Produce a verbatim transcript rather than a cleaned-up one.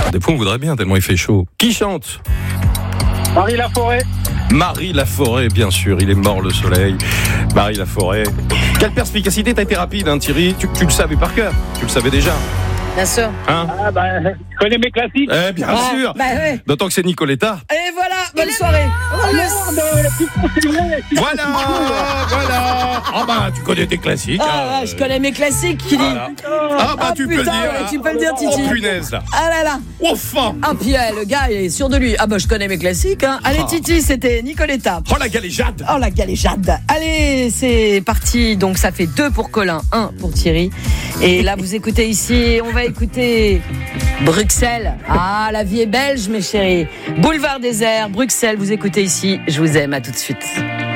des fois, on voudrait bien, tellement il fait chaud. Qui chante ? Marie Laforêt. Marie Laforêt, bien sûr, il est mort le soleil. Marie Laforêt. Quelle perspicacité, t'as été rapide, hein, Thierry. Tu, tu le savais par cœur, tu le savais déjà. Bien sûr. Hein ? Ah bah, je connais mes classiques. Eh bien Ah, sûr. bah ouais. D'autant que c'est Nicoletta. Et voilà, bonne soirée. Oh merde, c'est vrai. Voilà, voilà. Ah bah, tu connais tes classiques. Ah, hein. je connais mes classiques, qui dit. Voilà. Ah bah, Ah, tu peux putain, le dire. ouais, hein. tu peux le dire, Titi. Oh punaise là. Ah là là. Enfin. Ah, puis eh, le gars, il est sûr de lui. Ah bah, je connais mes classiques. Hein. Allez, Ah. Titi, c'était Nicoletta. Oh la galéjade. Oh, la galéjade. Allez, c'est parti. Donc, ça fait deux pour Colin, un pour Thierry. Et là, vous écoutez ici, on va écouter Bruxelles. Ah, la vie est belge, mes chéris. Boulevard désert, Bruxelles, vous écoutez ici. Je vous aime, à tout de suite.